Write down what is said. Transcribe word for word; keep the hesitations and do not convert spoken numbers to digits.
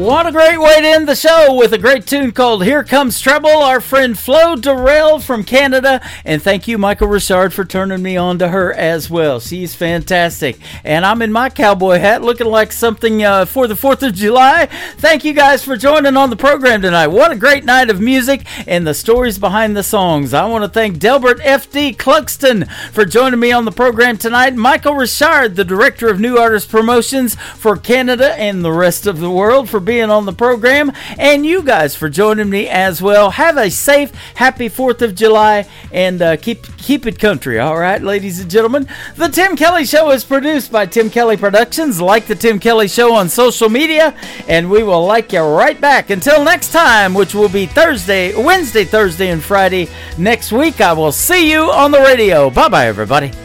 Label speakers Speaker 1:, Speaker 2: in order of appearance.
Speaker 1: What a great way to end the show with a great tune called Here Comes Trouble. Our friend Flo Durrell from Canada. And thank you, Michael Richard, for turning me on to her as well. She's fantastic. And I'm in my cowboy hat looking like something uh, for the fourth of July. Thank you guys for joining on the program tonight. What a great night of music and the stories behind the songs. I want to thank Delbert F D Clugston for joining me on the program tonight. Michael Richard, the Director of New Artist Promotions for Canada and the rest of the world, for being on the program, and you guys for joining me as well. Have a safe, happy fourth of July, and uh, keep keep it country, all right, ladies and gentlemen. The Tim Kelly Show is produced by Tim Kelly Productions. Like the Tim Kelly Show on social media, and we will like you right back. Until next time, which will be Thursday, Wednesday, Thursday, and Friday next week, I will see you on the radio. Bye-bye, everybody.